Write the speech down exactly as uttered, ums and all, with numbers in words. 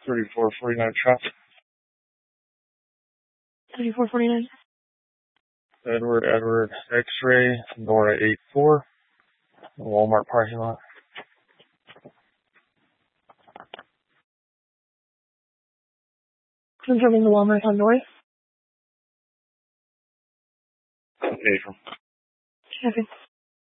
thirty-four forty-nine traffic. thirty-four forty-nine. Edward, Edward, X-ray, Nora eight four, Walmart parking lot. Confirming the Walmart on North. April. Traffic.